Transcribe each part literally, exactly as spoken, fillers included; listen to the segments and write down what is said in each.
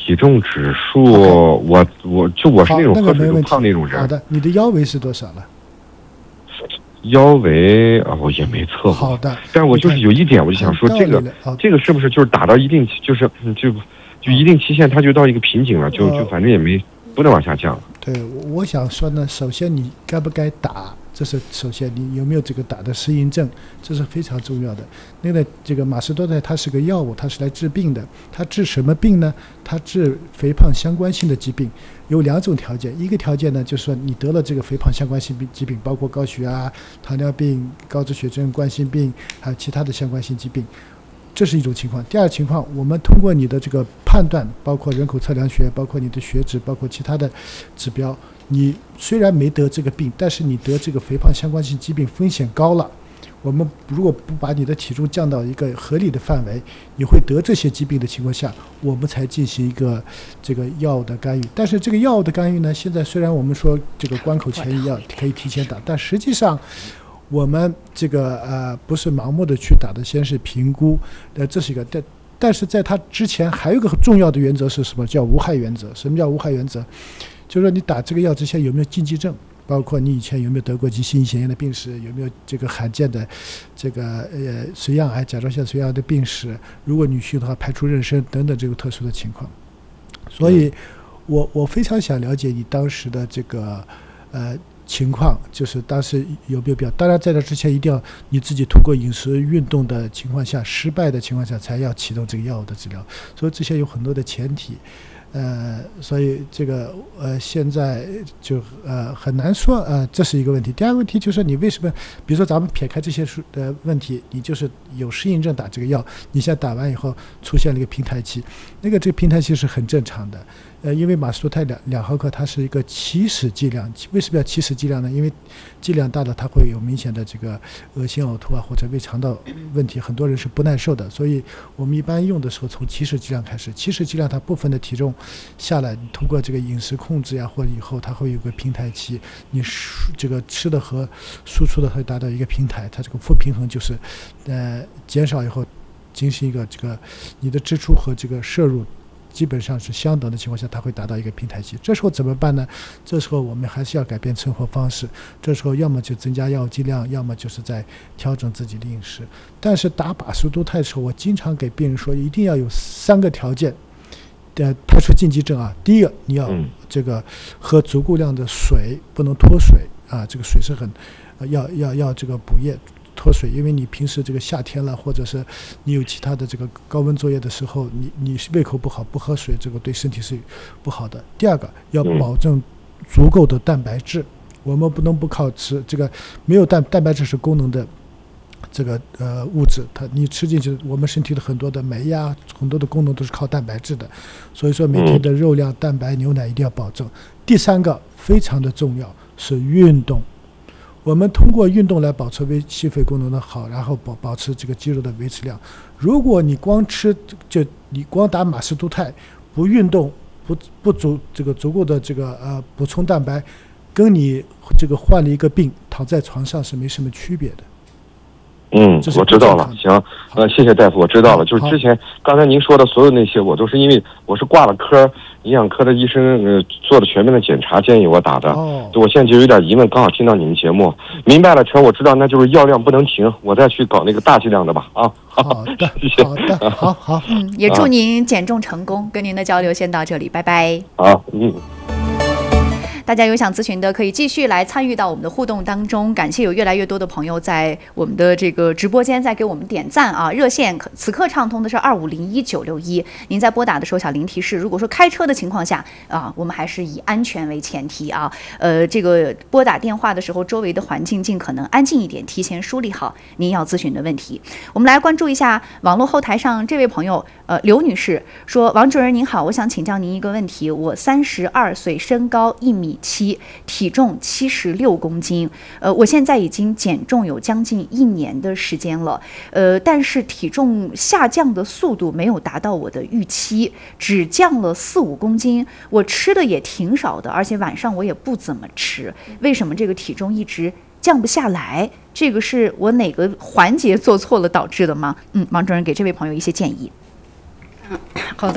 体重指数，我我就我是那种喝水都胖那种人。 好的，你的腰围是多少了？ 腰围啊，我也没测过。 好的， 但是我就是有一点，我就想说，这个这个是不是就是打到一定，就是就就一定期限，它就到一个瓶颈了，就就反正也没不能往下降了。 对，我想说呢，首先你该不该打，这是首先你有没有这个打的适应症，这是非常重要的。那个这个马士多肽它是个药物，它是来治病的。它治什么病呢？它治肥胖相关性的疾病，有两种条件。一个条件呢，就是说你得了这个肥胖相关性疾病，包括高血压、糖尿病、高脂血症、冠心病，还有其他的相关性疾病。这是一种情况。第二情况，我们通过你的这个判断，包括人口测量学，包括你的血脂，包括其他的指标，你虽然没得这个病，但是你得这个肥胖相关性疾病风险高了。我们如果不把你的体重降到一个合理的范围，你会得这些疾病的情况下，我们才进行一个这个药物的干预。但是这个药物的干预呢，现在虽然我们说这个关口前移药可以提前打，但实际上我们这个呃不是盲目的去打的，先是评估，呃这是一个，但但是在它之前还有一个很重要的原则是什么？叫无害原则。什么叫无害原则？就是说你打这个药之前有没有禁忌症，包括你以前有没有得过急性胰腺炎的病史，有没有这个罕见的这个呃髓样癌、甲状腺髓样癌的病史，如果女性的话排除妊娠等等这个特殊的情况。所以我我非常想了解你当时的这个呃情况，就是当时有没有必要？当然在这之前一定要你自己通过饮食运动的情况下，失败的情况下才要启动这个药物的治疗，所以这些有很多的前提。呃，所以这个呃，现在就呃很难说，呃，这是一个问题。第二个问题就是你为什么，比如说咱们撇开这些的问题，你就是有适应症打这个药，你现在打完以后出现了一个平台期，那个这个平台期是很正常的。呃，因为马士多肽两两毫克它是一个起始剂量，为什么要起始剂量呢？因为剂量大了它会有明显的这个恶心呕吐啊，或者胃肠道问题，很多人是不耐受的，所以我们一般用的时候从起始剂量开始，起始剂量它部分的体重下来，你通过这个饮食控制呀，或者以后它会有个平台期，你这个吃的和输出的会达到一个平台，它这个负平衡就是呃减少以后进行一个这个你的支出和这个摄入基本上是相等的情况下，它会达到一个平台期。这时候怎么办呢？这时候我们还是要改变生活方式，这时候要么就增加药物剂量，要么就是在调整自己的饮食。但是打马士多肽的时候，我经常给病人说一定要有三个条件呃，排除禁忌症啊。第一个，你要这个喝足够量的水，不能脱水啊，这个水是很、呃、要要要这个补液脱水，因为你平时这个夏天了，或者是你有其他的这个高温作业的时候，你你胃口不好，不喝水，这个对身体是不好的。第二个，要保证足够的蛋白质，我们不能不靠吃这个，没有蛋蛋白质是功能的这个呃物质，它你吃进去，我们身体的很多的酶呀，很多的功能都是靠蛋白质的，所以说每天的肉量、蛋白、牛奶一定要保证。第三个非常的重要是运动。我们通过运动来保持微心肺功能的好，然后保保持这个肌肉的维持量。如果你光吃就你光打马士多肽，不运动，不不足这个足够的这个呃补充蛋白，跟你这个患了一个病躺在床上是没什么区别的。 嗯，我知道了。行，呃，谢谢大夫，我知道了。就是之前刚才您说的所有那些，我都是因为我是挂了科，营养科的医生呃做了全面的检查，建议我打的。哦，我现在就有点疑问，刚好听到你们节目，明白了，全我知道，那就是药量不能停，我再去搞那个大剂量的吧。啊， 好的， 谢谢。 好的，好好， 嗯，也祝您减重成功。跟您的交流先到这里，拜拜。 好，嗯。 大家有想咨询的，可以继续来参与到我们的互动当中。感谢有越来越多的朋友在我们的这个直播间在给我们点赞啊！热线此刻畅通的是二五零一九六一。您在拨打的时候，小林提示，如果说开车的情况下啊，我们还是以安全为前提啊。呃，这个拨打电话的时候，周围的环境尽可能安静一点，提前梳理好您要咨询的问题。我们来关注一下网络后台上这位朋友，呃，刘女士说：“王主任您好，我想请教您一个问题。我三十二岁，身高一米。七，体重七十六公斤，呃，我现在已经减重有将近一年的时间了，呃，但是体重下降的速度没有达到我的预期，只降了四五公斤。我吃的也挺少的，而且晚上我也不怎么吃，为什么这个体重一直降不下来？这个是我哪个环节做错了导致的吗？嗯，王主任给这位朋友一些建议。 嗯，好的。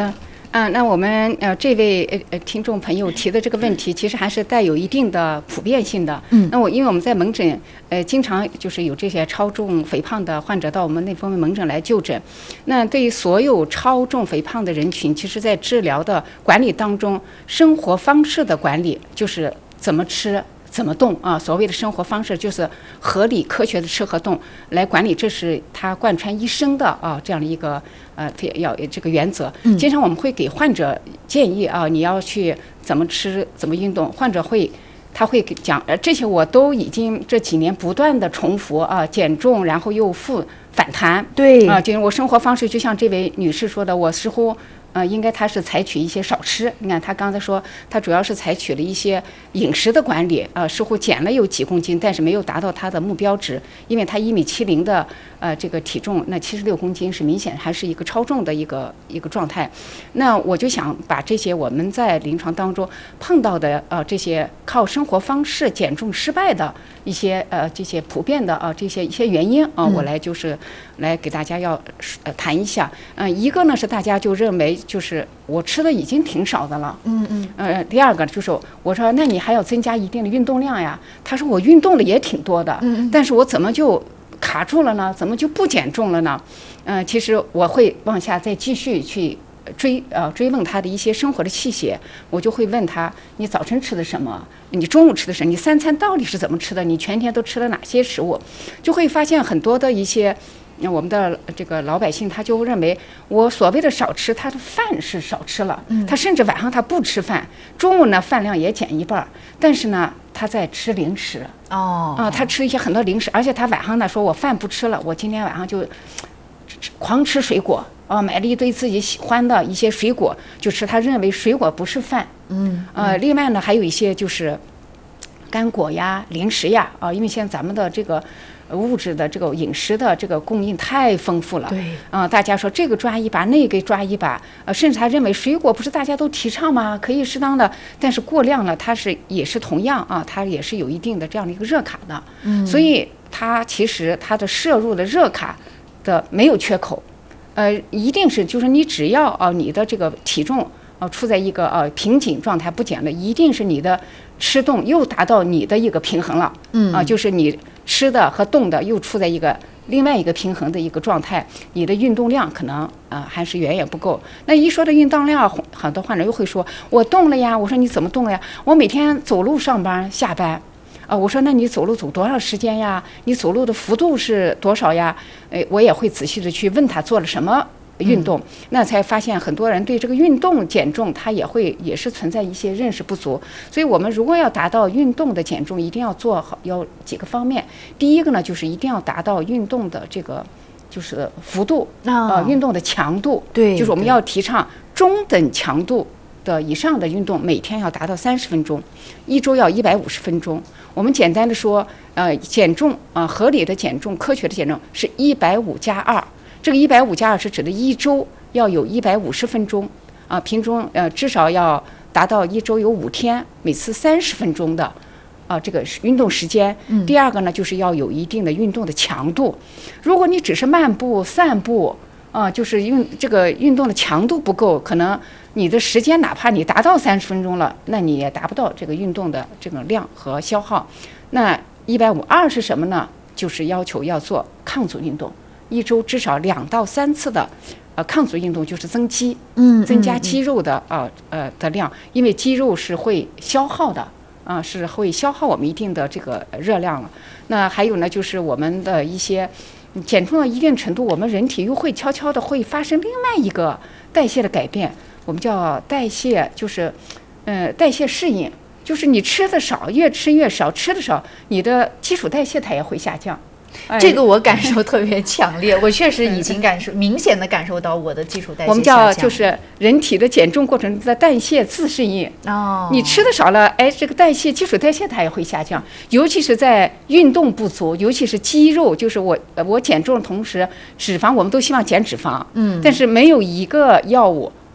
啊，那我们呃这位呃呃听众朋友提的这个问题，其实还是带有一定的普遍性的。嗯，那我因为我们在门诊呃经常就是有这些超重肥胖的患者到我们内分泌门诊来就诊。那对于所有超重肥胖的人群，其实在治疗的管理当中，生活方式的管理就是怎么吃。怎么动啊？所谓的生活方式就是合理科学的吃和动来管理，这是他贯穿一生的啊这样的一个呃要这个原则。经常我们会给患者建议啊，你要去怎么吃怎么运动，患者会他会讲呃这些我都已经这几年不断的重复啊，减重然后又复反弹。 对啊，就是我生活方式就像这位女士说的，我似乎。呃，应该他是采取一些少吃。你看他刚才说，他主要是采取了一些饮食的管理，呃，似乎减了有几公斤，但是没有达到他的目标值，因为他一米七零的呃这个体重，那七十六公斤是明显还是一个超重的一个一个状态。那我就想把这些我们在临床当中碰到的呃这些靠生活方式减重失败的一些呃这些普遍的啊、呃、这些一些原因啊、呃，我来就是来给大家要呃谈一下。嗯、呃，一个呢是大家就认为。就是我吃的已经挺少的了，嗯嗯，呃，第二个就是我说那你还要增加一定的运动量呀？他说我运动的也挺多的，嗯嗯，但是我怎么就卡住了呢？怎么就不减重了呢？嗯、呃，其实我会往下再继续去追呃追问他的一些生活的细节，我就会问他你早晨吃的什么？你中午吃的什么？你三餐到底是怎么吃的？你全天都吃了哪些食物？就会发现很多的一些。那我们的这个老百姓他就认为我所谓的少吃，他的饭是少吃了，他甚至晚上他不吃饭，中午呢饭量也减一半，但是呢他在吃零食哦啊，他吃一些很多零食，而且他晚上呢说我饭不吃了，我今天晚上就狂吃水果啊，买了一堆自己喜欢的一些水果就吃，他认为水果不是饭，嗯呃，另外呢还有一些就是干果呀、零食呀啊，因为现在咱们的这个。物质的这个饮食的这个供应太丰富了，对，啊、呃，大家说这个抓一把，那个抓一把，呃，甚至他认为水果不是大家都提倡吗？可以适当的，但是过量了，它是也是同样啊，它也是有一定的这样的一个热卡的，嗯，所以它其实它的摄入的热卡的没有缺口，呃，一定是就是你只要啊、呃、你的这个体重啊、呃、处在一个呃瓶颈状态不减了，一定是你的吃动又达到你的一个平衡了，嗯啊、呃，就是你。吃的和动的又处在一个另外一个平衡的一个状态，你的运动量可能啊、呃、还是远远不够。那一说的运动量，很多患者又会说：“我动了呀。”我说：“你怎么动了呀？”我每天走路上班下班。啊、呃，我说：“那你走路走多少时间呀？你走路的幅度是多少呀？”哎，我也会仔细的去问他做了什么。运动，那才发现很多人对这个运动减重，他也会也是存在一些认识不足。所以我们如果要达到运动的减重，一定要做好要几个方面。第一个呢，就是一定要达到运动的这个就是幅度，呃，运动的强度，对，就是我们要提倡中等强度的以上的运动，每天要达到三十分钟，一周要一百五十分钟。我们简单的说，呃，减重啊、呃，合理的减重、科学的减重是一百五加二。这个一百五加二是指的一周要有一百五十分钟啊，平均呃至少要达到一周有五天，每次三十分钟的啊这个运动时间。嗯、第二个呢，就是要有一定的运动的强度。如果你只是漫步、散步啊，就是运这个运动的强度不够，可能你的时间哪怕你达到三十分钟了，那你也达不到这个运动的这个量和消耗。那一百五二是什么呢？就是要求要做抗阻运动。一周至少两到三次的，呃，抗阻运动就是增肌，嗯，增加肌肉的啊 呃, 呃的量，因为肌肉是会消耗的啊、呃，是会消耗我们一定的这个热量了。那还有呢，就是我们的一些减重到一定程度，我们人体又会悄悄的会发生另外一个代谢的改变，我们叫代谢，就是呃代谢适应，就是你吃的少，越吃越少，吃的少，你的基础代谢它也会下降。 这个我感受特别强烈，我确实已经感受明显的感受到我的基础代谢下降。 我们叫就是人体的减重过程中的代谢自适应。哦，你吃的少了，哎，这个代谢基础代谢它也会下降，尤其是在运动不足，尤其是肌肉，就是我我减重的同时，脂肪我们都希望减脂肪，嗯，但是没有一个药物。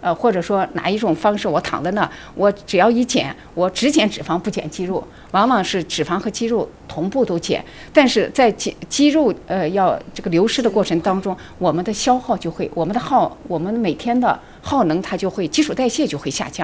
呃，或者说哪一种方式，我躺在那，我只要一减，我只减脂肪不减肌肉，往往是脂肪和肌肉同步都减，但是在肌肌肉呃要这个流失的过程当中，我们的消耗就会，我们的耗，我们每天的耗能它就会基础代谢就会下降。